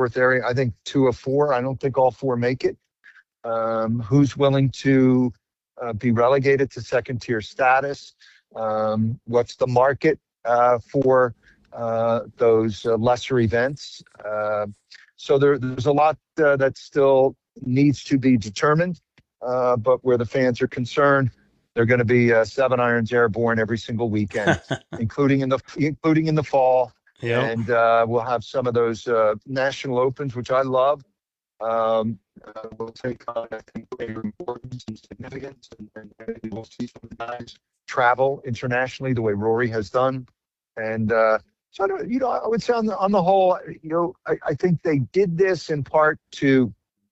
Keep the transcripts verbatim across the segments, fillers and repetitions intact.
Worth area. I think two of four. I don't think all four make it. Um, who's willing to uh, be relegated to second tier status? Um, what's the market uh, for uh, those uh, lesser events? Uh, so there, there's a lot uh, that still needs to be determined. Uh, but where the fans are concerned, they're going to be uh, seven irons airborne every single weekend, including in the including in the fall. Yep. And uh, we'll have some of those uh, national opens, which I love. Um, uh, we'll take on, I think, greater importance and significance, and, and maybe we'll see some guys travel internationally the way Rory has done. And uh, so, I don't, you know, I would say on the on the whole, you know, I, I think they did this in part to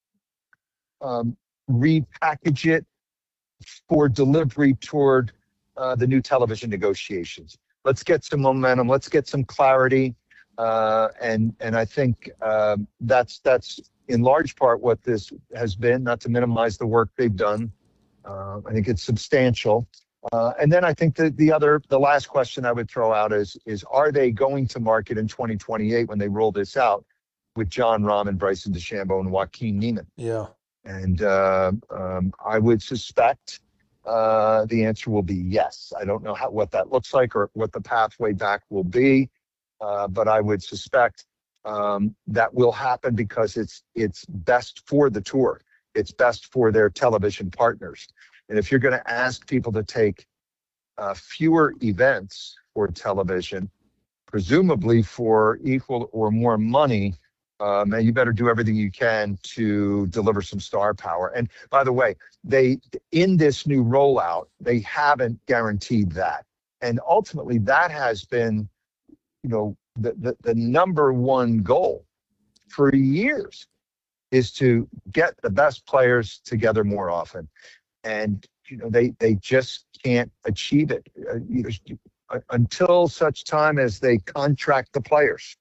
um, repackage it for delivery toward uh, the new television negotiations. Let's get some momentum. Let's get some clarity, uh, and and I think um, that's that's in large part what this has been. Not to minimize the work they've done, uh, I think it's substantial. Uh, and then I think that the other, the last question I would throw out is is are they going to market in twenty twenty-eight when they roll this out with Jon Rahm and Bryson DeChambeau and Joaquin Niemann? Yeah. And uh, um, I would suspect uh, the answer will be yes. I don't know how what that looks like or what the pathway back will be, uh, but I would suspect um, that will happen because it's it's best for the tour. It's best for their television partners. And if you're going to ask people to take uh, fewer events for television, presumably for equal or more money, Um, and you better do everything you can to deliver some star power. And by the way, they in this new rollout, they haven't guaranteed that. And ultimately, that has been, you know, the, the, the number one goal for years is to get the best players together more often. And, you know, they, they just can't achieve it uh, you know, until such time as they contract the players.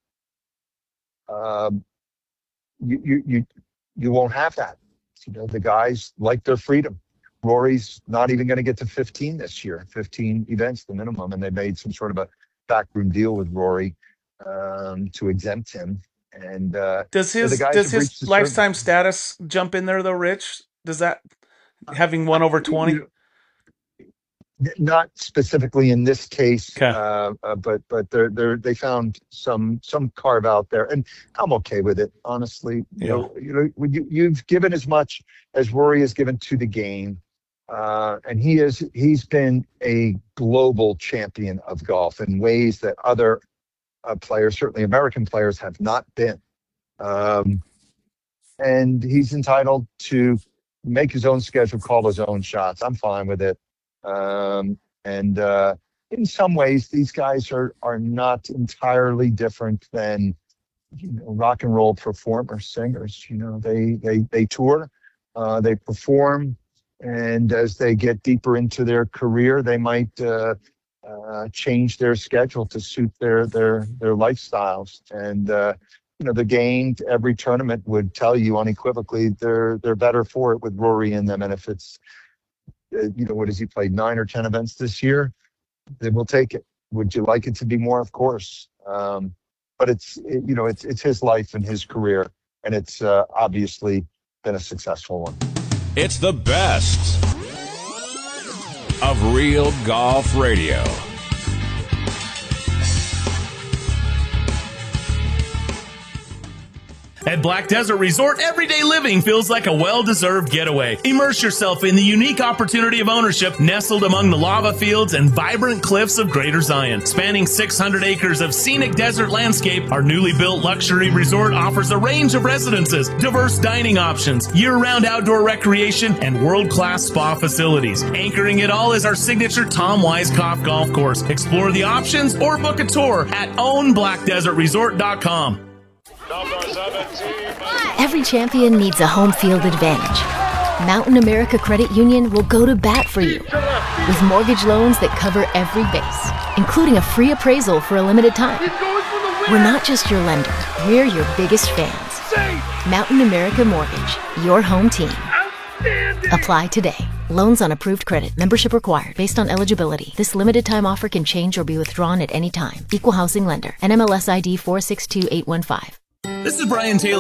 Um, You, you you you won't have that. You know, the guys like their freedom. Rory's not even going to get to fifteen this year. fifteen events, the minimum, and they made some sort of a backroom deal with Rory um, to exempt him. And uh, does his so does his lifetime status jump in there though, Rich? Does that having won over twenty? You know, not specifically in this case, okay. uh, uh, but but they they they found some some carve out there, and I'm okay with it, honestly. You yeah. know, you know, when you you've given as much as Rory has given to the game, uh, and he is he's been a global champion of golf in ways that other uh, players, certainly American players, have not been. Um, and he's entitled to make his own schedule, call his own shots. I'm fine with it. Um, and uh, in some ways, these guys are are not entirely different than, you know, rock and roll performers, singers. You know, they they they tour, uh, they perform, and as they get deeper into their career, they might uh, uh, change their schedule to suit their their their lifestyles. And uh, you know, the game, every tournament would tell you unequivocally they're they're better for it with Rory in them. And if it's you know, what has he played, nine or ten events this year? Then we'll take it. Would you like it to be more? Of course. Um, but it's, it, you know, it's it's his life and his career, and it's uh, obviously been a successful one. It's the best of Real Golf Radio. At Black Desert Resort, everyday living feels like a well-deserved getaway. Immerse yourself in the unique opportunity of ownership nestled among the lava fields and vibrant cliffs of Greater Zion. Spanning six hundred acres of scenic desert landscape, our newly built luxury resort offers a range of residences, diverse dining options, year-round outdoor recreation, and world-class spa facilities. Anchoring it all is our signature Tom Weiskopf golf course. Explore the options or book a tour at own black desert resort dot com. Every champion needs a home field advantage. Mountain America Credit Union will go to bat for you with mortgage loans that cover every base, including a free appraisal for a limited time. We're not just your lender, we're your biggest fans. Mountain America Mortgage, your home team. Apply today. Loans on approved credit. Membership required based on eligibility. This limited time offer can change or be withdrawn at any time. Equal housing lender. N M L S I D four six two eight one five. This is Brian Taylor.